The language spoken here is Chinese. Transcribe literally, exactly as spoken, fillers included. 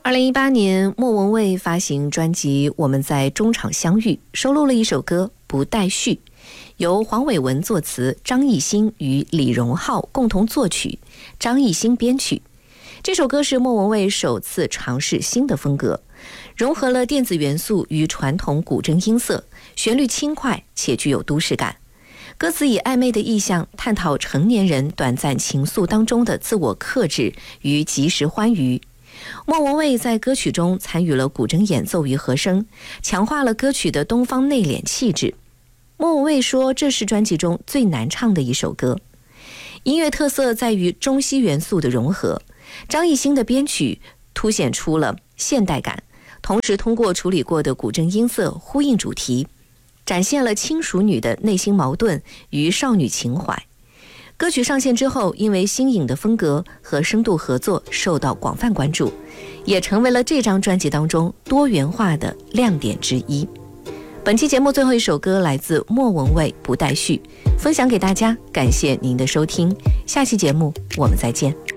二零一八年，莫文蔚发行专辑《我们在中场相遇》，收录了一首歌《不待续》，由黄伟文作词，张艺兴与李荣浩共同作曲，张艺兴编曲。这首歌是莫文蔚首次尝试新的风格，融合了电子元素与传统古筝音色，旋律轻快且具有都市感。歌词以暧昧的意象探讨成年人短暂情愫当中的自我克制与及时欢愉。莫文蔚在歌曲中参与了古筝演奏与和声，强化了歌曲的东方内敛气质。莫文蔚说，这是专辑中最难唱的一首歌。音乐特色在于中西元素的融合，张艺兴的编曲凸显出了现代感，同时通过处理过的古筝音色呼应主题，展现了轻熟女的内心矛盾与少女情怀。歌曲上线之后，因为新颖的风格和深度合作受到广泛关注，也成为了这张专辑当中多元化的亮点之一。本期节目最后一首歌来自莫文蔚《不待续》，分享给大家，感谢您的收听，下期节目我们再见。